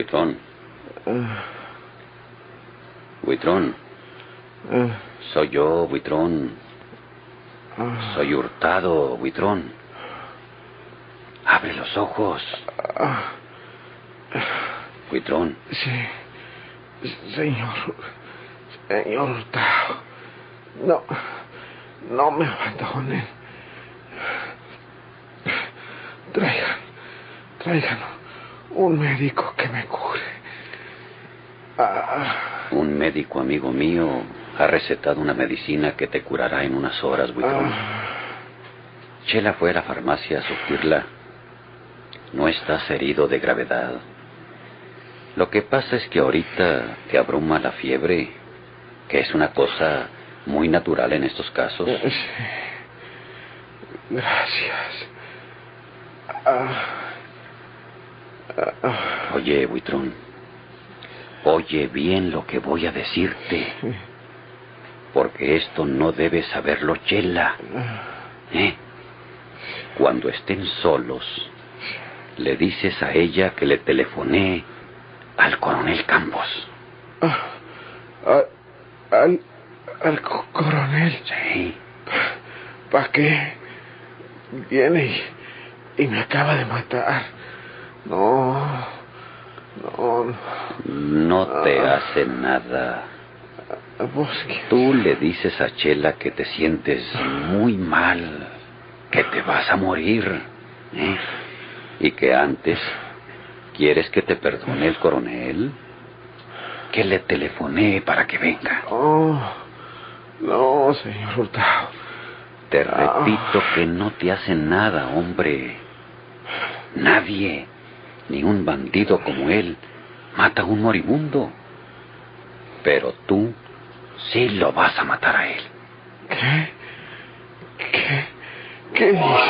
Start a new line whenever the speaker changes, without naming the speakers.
Buitrón. Buitrón. Soy yo, Buitrón. Soy Hurtado, Buitrón. Abre los ojos. Buitrón.
Sí, señor Hurtado. No me abandonen. Traigan un médico que me cure.
Un médico amigo mío ha recetado una medicina que te curará en unas horas, Buitrón. Chela fue a la farmacia a surtirla. No estás herido de gravedad. Lo que pasa es que ahorita te abruma la fiebre, que es una cosa muy natural en estos casos.
Sí. Gracias.
Oye, Buitrón, oye bien lo que voy a decirte, porque esto no debe saberlo Chela. Cuando estén solos, le dices a ella que le telefoné al coronel Campos.
¿Al coronel?
Sí.
¿Para qué? Viene y me acaba de matar.
No te hace nada. Tú le dices a Chela que te sientes muy mal, que te vas a morir, y que antes quieres que te perdone el coronel, que le telefoné para que venga.
No, señor Hurtado.
Te repito que no te hace nada, hombre. Nadie, ni un bandido como él, mata a un moribundo. Pero tú sí lo vas a matar a él.
¿Qué dice?